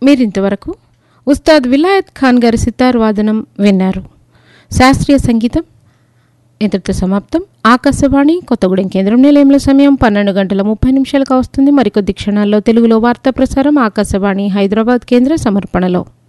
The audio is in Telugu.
మీరింతవరకు ఉస్తాద్ విలాయత్ ఖాన్ గారి సితార్ వాదనం విన్నారు. శాస్త్రీయ సంగీతం ఇంతటితో సమాప్తం. ఆకాశవాణి కొత్తగూడెం కేంద్రం నిలయంలో సమయం 12:30 వస్తుంది. మరికొద్ది క్షణాల్లో తెలుగులో వార్తా ప్రసారం ఆకాశవాణి హైదరాబాద్ కేంద్ర సమర్పణలో.